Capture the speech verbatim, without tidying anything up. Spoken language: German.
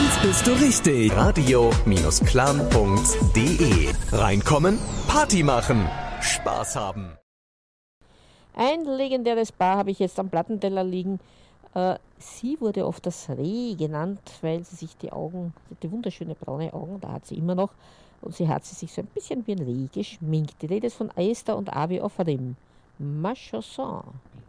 uns bist du richtig. Radio-Clan punkt de. Reinkommen, Party machen, Spaß haben. Ein legendäres Paar habe ich jetzt am Plattenteller liegen. Äh, sie wurde oft das Reh genannt, weil sie sich die Augen, die wunderschöne braune Augen, da hat sie immer noch, und sie hat sie sich so ein bisschen wie ein Reh geschminkt. Die Rede ist von Esther und Avi Ofarim. Ma chanson.